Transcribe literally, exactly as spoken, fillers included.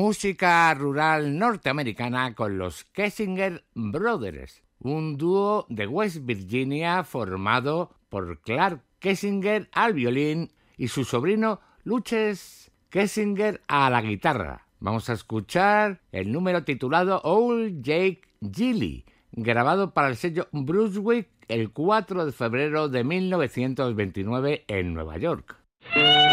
música rural norteamericana con los Kessinger Brothers, un dúo de West Virginia formado por Clark Kessinger al violín y su sobrino Luches Kessinger a la guitarra. Vamos a escuchar el número titulado Old Jake Gilly, grabado para el sello Brunswick el cuatro de febrero de mil novecientos veintinueve en Nueva York.